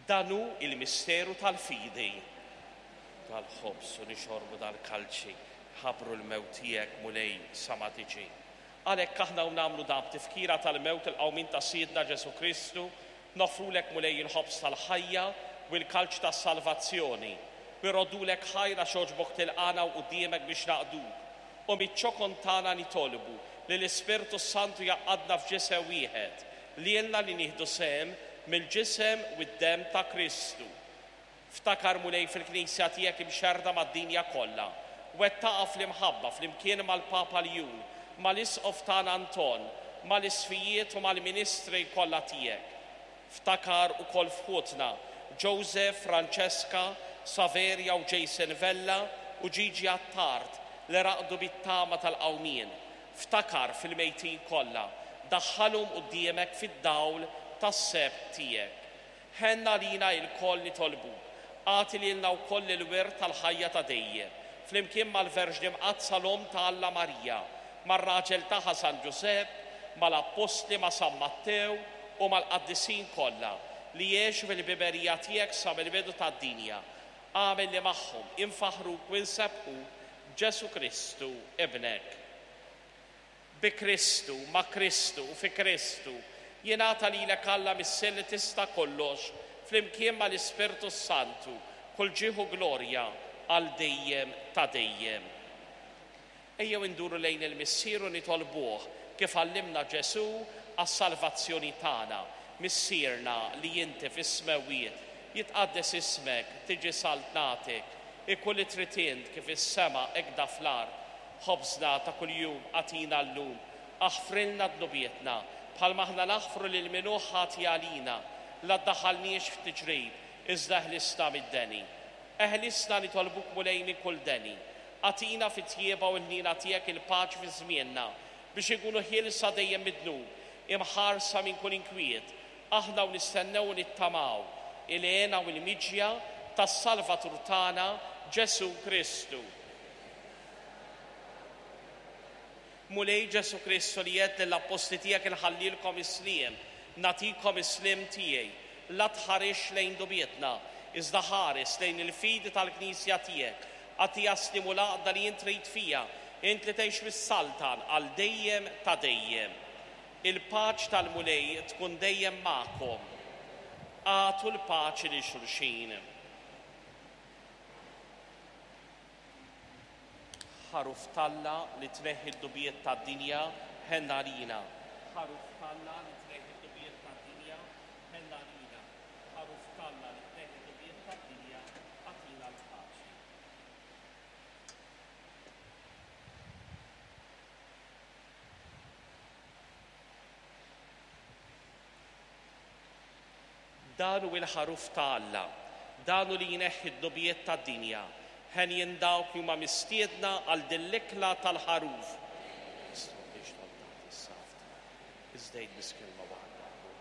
Danu il-misteru tal-fidi. Tal-ħobs u nixorbu dal-kalċi, ħabru l-mewt tiegħek mulej sa ma tiġi. Għalhekk aħna nagħmlu dan tifkira tal-mewt il-qawmin ta' Siedna Ġesu Kristu, nofrulek mulej il-ħobs tal-ħajja u l-kalċ tas-salvazzjoni. Birodulek ħajra xoġbok tilqana u quddiemek biex naqduk. U miċ-ċokon tagħna nitolbu li l-Ispirtu Santu jaqadna f'ġisem wieħed li jenna li nieħdu sem mill-ġisem u d-dem ta' Kristu. Ftakar mulej fil-Knisja tiegħek imxerda mad-dinja kollha. Wettaqa fl-imħabba fl-imkien mal-Papa Ljun, mal-Isqof tagħna Anton, mal-isfijiet u mal-ministri kollha tiegħek. Ftakar ukoll f'ħutna Joseph, Francesca, Saveria u Jason Vella u Gigi Attard li raqdu bit-tama tal-qawmien. Ftakar fil-mejtin kollha, daħħalhom quddiemek fid-dawl tas-sebt tiegħek. Ħenna lina l-koll nitolbu, għati lilna wkoll il-wirt tal-ħajja ta' dejjem, flimkien mal-Verġni Mqazza l-Om ta' Alla Marija, mar-raġel tagħha San Ġusepp, mal-Apostli ma' San Mattew u mal-qaddisin kollha li jgħixu fil-biberija tiegħek sa mill-bidu tad-dinja. Għamel li magħhom infaħruk u nsebħu Ġesu Kristu ibnek. Bi Kristu, ma' Kristu u fi Kristu jingħata lilek Alla mis-sien li tista' kollox flimkien mal-Ispirtu Santu kull ġieħu glorja għal dejjem ta' dejjem. Ejjew induru lejn il-missieru nitolbuh kif għallimna Ġesu għas-salvazzjoni tagħna. Missierna li inti fis-smawiet jitqaddes ismek, tiġi saltnatek, ikun li trid int kif is-sema hekk fl-ard. Ħobżna ta' kuljum għatina llum, aħfrilna d-nubietna, bħalma aħna naħfru lil min hu ħati għalina, la ddaħħalniex f'tiġrib, iżda ħlisna mid-deni. Eħlisna nitolbuk mulej minn kull deni. Għatina fit-tjieba u l-ħnina tiegħek il-paċi fi żmienna biex ikunu ħielsa dejjem mid-dnub, imħarsa minn kull inkwiet. Aħna u nistennew u nittamaw il-għena u l-miġja tas-Salvatur tagħna Ġesu Kristu. Mulej Ġesu Kristu li jgħid lill-apposti tiegħek inħallilkom isliem, nagħtikom isliem tiegħi, la tħarix lejn dubietna, iżda ħares lejn il-fidi tal-Knisja tiegħek, għatija stimulaqda li jint trid fija, int li tgħix fis-saltan għal dejjem ta' dejjem. Il-paċ tal-mulej tkun dejjem magħkom. Għatu l-paċi li xulxin. Ħaruf talla li tneħħi d-dubiet tad-dinja ħenna lina. Ħaruf talla li tneħħi d-dubiet tad-dinja ħenna lina. Ħaruf talla li tneħħi d-dubiet tad-dinja għatina l-paċi. Danu il-ħaruf ta' Alla, danu li jneħħi d-dubiet tad-dinja. Ħen jindawk huma mistiedna għal dil-ikla tal-ħaruf. Iżdejt bis-kelma